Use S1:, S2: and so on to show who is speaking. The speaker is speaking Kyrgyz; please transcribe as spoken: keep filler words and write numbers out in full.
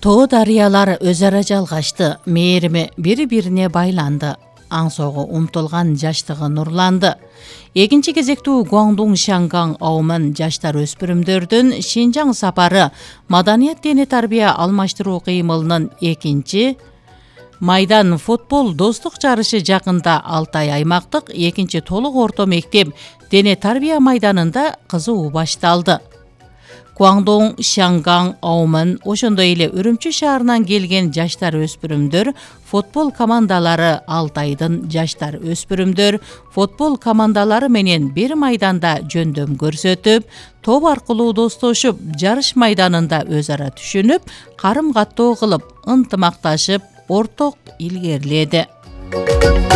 S1: Тоо дарыялар өз ара жалгашты, мээрими бири-бирине байланды. Аңсоого умтулган жаштыгы нурланды. Экинчи кезектүү Гуандун Шанган Ауман жаштар өспүрүмдөрдүн Шинжаң сапары маданият дене тарбия алмаштыруу кыймылынын экинчи майдан футбол достук жарышы жакында Алтай аймактык экинчи толук орто мектеп дене тарбия майданында кызуу башталды. Гуандун Шанган Ауман ошондой эле Үрүмчү шаарынан келген жаштар өспүрүмдөр футбол командалары Алтайдын жаштар өспүрүмдөр футбол командалары менен бир майданда жөндөм көрсөтүп, топ аркылуу достошуп, жарыш майданында өз ара түшүнүп, карым каттоо кылып, ынтымакташып, орток илгериледи.